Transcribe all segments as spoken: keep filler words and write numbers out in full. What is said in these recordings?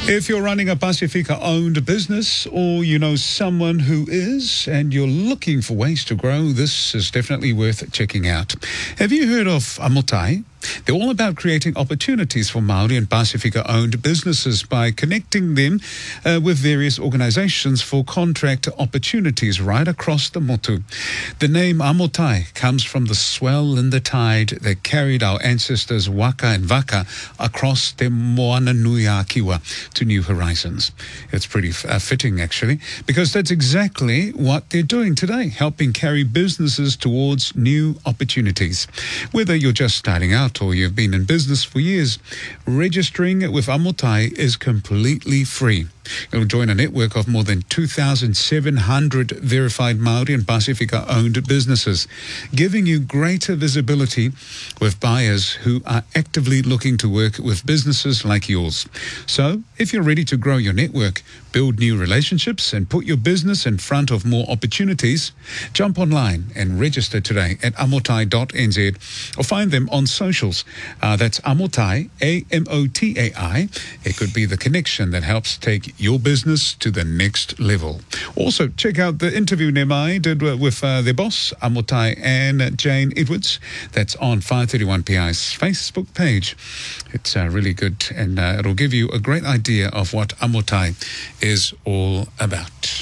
If you're running a Pacifica-owned business or you know someone who is and you're looking for ways to grow, this is definitely worth checking out. Have you heard of Amotai? They're all about creating opportunities for Māori and Pacifica-owned businesses by connecting them uh, with various organizations for contract opportunities right across the motu. The name Amotai comes from the swell in the tide that carried our ancestors Waka and Vaka across the Moana Nui a Kiwa to new horizons. It's pretty uh, fitting, actually, because that's exactly what they're doing today, helping carry businesses towards new opportunities. Whether you're just starting out or you've been in business for years, registering with Amotai is completely free. You'll join a network of more than two thousand seven hundred verified Māori and Pacifica-owned businesses, giving you greater visibility with buyers who are actively looking to work with businesses like yours. So, if you're ready to grow your network, build new relationships, and put your business in front of more opportunities, jump online and register today at amotai dot n z or find them on socials. Uh, that's Amotai, A M O T A I. It could be the connection that helps take your business to the next level. Also, check out the interview Nemai did with uh, their boss, Amotai and Jane Edwards. That's on five thirty-one P I's Facebook page. It's uh, really good, and uh, it'll give you a great idea of what Amotai is all about.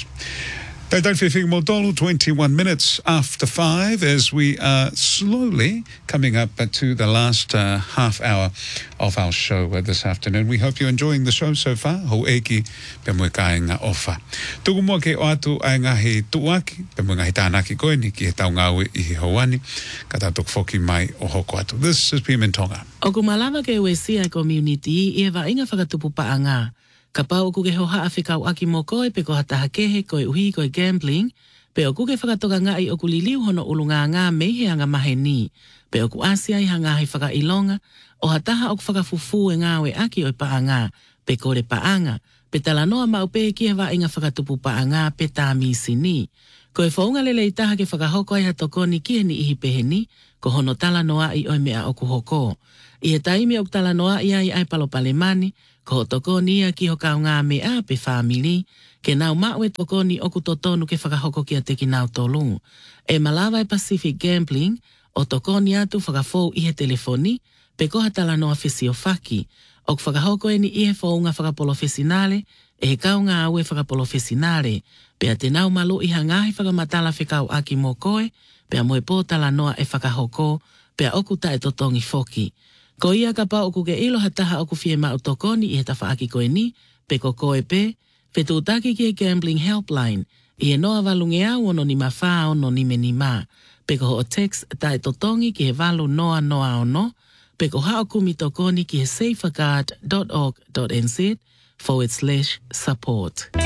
twenty-one minutes after five as we are slowly coming up to the last uh, half hour of our show uh, this afternoon. We hope you're enjoying the show so far. Ho eki pe mwe kai ngā ofa. Tuku mua ke o atu ai ngahi tuaki pe mwe ngahi tānaki koe ni ki he tau ngāwe i he hauani ka tātuk foki mai o hoko atu. This is Pia Mintonga. O kumalawa ke Wesia community i e wa inga whakatupu paa ngā. Ka pau kuke ho haa whikau aki mo koe pe ko hataha kehe koe uhi koe gambling, pe o kuke whakatoka ngā i o kuliliu hono ulunga ngā mehe anga mahe ni, pe o ku asia i hanga hei whaka ilonga, o hataha o ku whakafufu e ngā we aki o i paa ngā, pe kore paa ngā, pe talanoa mau pe ki hewa inga whakatupu paa ngā pe tā misi ni. Ko e whaunga lele i taha ke whakahoko ai hatoko ni ki ni ihi pehe ni, ko hono talanoa i oi mea o ku hoko. I he taimi o ku talanoa i ai ai palopale mani, ko toko ni a ki hokau ngā mea pe whamili, ke nau maue toko ni oku totonu ke whakahoko ki a te ki nau tolu. E Malawi Pacific Gambling, o toko ni atu whakafou i he telefoni, pe koha talanoa whisi o whaki, o ku whakahoko e ni i he whaunga whakapolofesinale, e he kau ngā aue whakapolofesinale, pe a te nau malo i hangahi whakamatala whikau aki mo koe, pe a moe pō talanoa e whakahoko, pe a oku tae totongi foki. Ko ia ka pa oku ke ilo hataha oku fie ma utokoni i he tafa aki koe ni, pe ko koe pe, pe tūtaki ki e gambling helpline, i e noa valunge au ono ni mawha ono ni me ni ma, pe ko ho o text tae totongi ki he valu noa noa ono, pe ko hao kumi tokoni ki he safeguard dot org dot n z forward slash support.